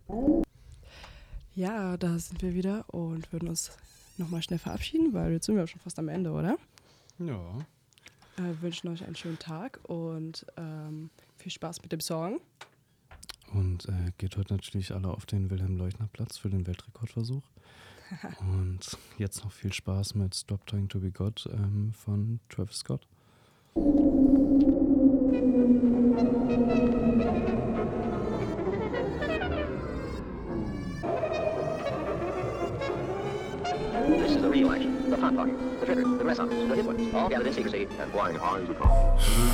Ja, da sind wir wieder und würden uns nochmal schnell verabschieden, weil jetzt sind wir auch schon fast am Ende, oder? Ja. Wünschen euch einen schönen Tag und viel Spaß mit dem Song. Und geht heute natürlich alle auf den Wilhelm-Leuchner-Platz für den Weltrekordversuch. Und jetzt noch viel Spaß mit Stop Trying to Be God von Travis Scott. This is the real action, the fun part, the triggers, the mess-ups, the hit ones, all gathered in secrecy and flying high as a kite.